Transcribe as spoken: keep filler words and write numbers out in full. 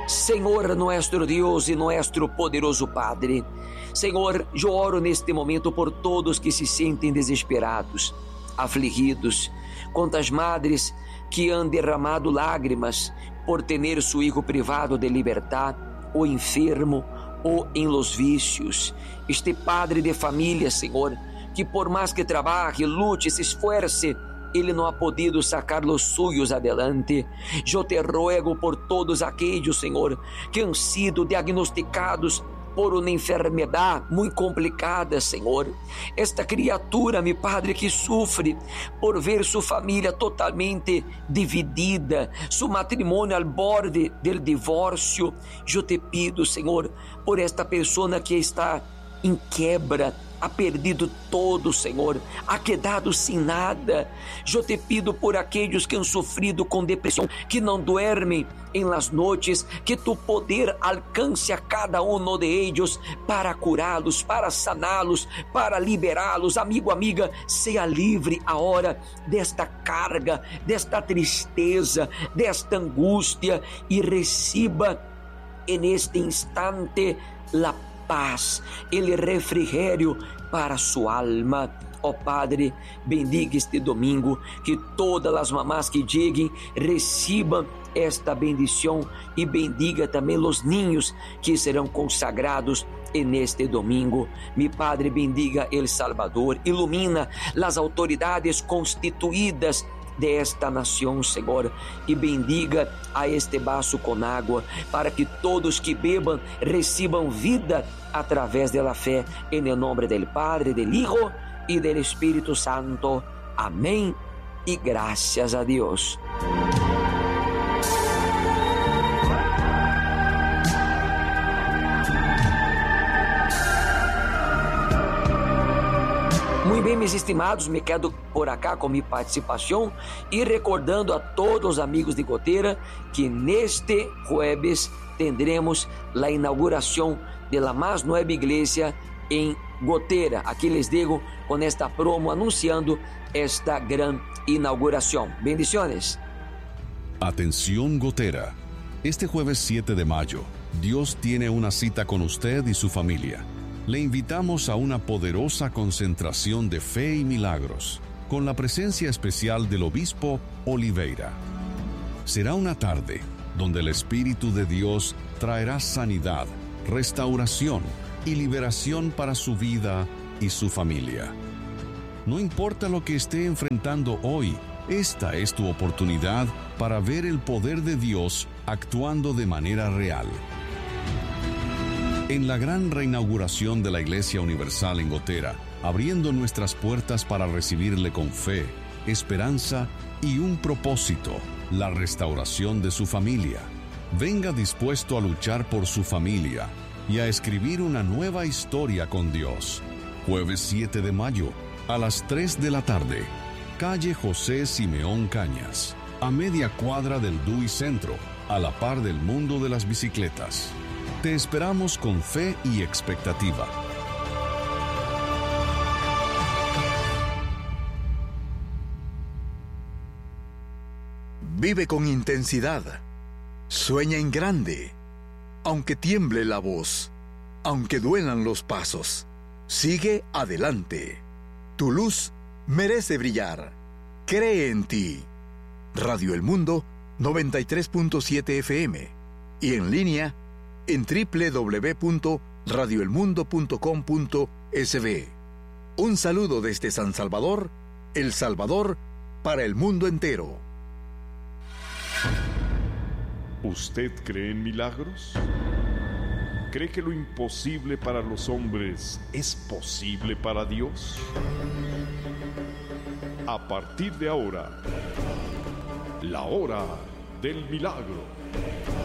Senhor nuestro Dios y nuestro poderoso Padre, Senhor, eu oro neste momento por todos que se sentem desesperados, afligidos, quantas madres que han derramado lágrimas por ter su hijo privado de libertad, ou enfermo, ou em los vícios. Este padre de família, Senhor, que por mais que trabalhe, lute, se esforce, ele não ha podido sacar los suyos adelante. Eu te ruego por todos aqueles, Senhor, que han sido diagnosticados por uma enfermidade muito complicada, Senhor. Esta criatura, meu Padre, que sofre por ver sua família totalmente dividida, seu matrimônio al borde del divórcio. Eu te pido, Senhor, por esta pessoa que está em quebra, ha perdido todo, Senhor, ha quedado sem nada. Eu te pido por aqueles que han sofrido com depressão, que não dormem em las noites, que tu poder alcance a cada um de eles para curá-los, para saná-los, para liberá-los. Amigo, amiga, seja livre a hora desta carga, desta tristeza, desta angústia e receba en este instante la paz, el refrigério para sua alma. Ó Padre, bendiga este domingo, que todas as mamás que cheguem recebam esta bendição e bendiga também os ninhos que serão consagrados neste domingo. Mi Padre, bendiga El Salvador, ilumina as autoridades constituídas de esta nação, Senhor, e bendiga a este vaso com água, para que todos que bebam recebam vida através da fé, em nome do Padre, do Hijo e do Espírito Santo. Amém e graças a Deus. Muito bem, meus estimados, me quedo por acá com minha participação e recordando a todos os amigos de Goteira que neste jueves tendremos a inauguração de la mais nova igreja em Goteira. Aqui les digo com esta promo anunciando esta gran inauguración. Bendiciones. Atención Gotera. Este jueves siete de mayo, Dios tiene una cita con usted y su familia. Le invitamos a una poderosa concentración de fe y milagros, con la presencia especial del obispo Oliveira. Será una tarde donde el Espíritu de Dios traerá sanidad, restauración y liberación para su vida y su familia. No importa lo que esté enfrentando hoy, esta es tu oportunidad para ver el poder de Dios actuando de manera real. En la gran reinauguración de la Iglesia Universal en Gotera, abriendo nuestras puertas para recibirle con fe, esperanza y un propósito, la restauración de su familia. Venga dispuesto a luchar por su familia y a escribir una nueva historia con Dios. Jueves siete de mayo, a las tres de la tarde, calle José Simeón Cañas, a media cuadra del D U I Centro, a la par del mundo de las bicicletas. Te esperamos con fe y expectativa. Vive con intensidad. Sueña en grande. Aunque tiemble la voz, aunque duelan los pasos, sigue adelante. Tu luz merece brillar. Cree en ti. Radio El Mundo noventa y tres punto siete F M y en línea en doble u doble u doble u punto radio el mundo punto com punto es be. Un saludo desde San Salvador, El Salvador, para el mundo entero. ¿Usted cree en milagros? ¿Cree que lo imposible para los hombres es posible para Dios? A partir de ahora, la hora del milagro.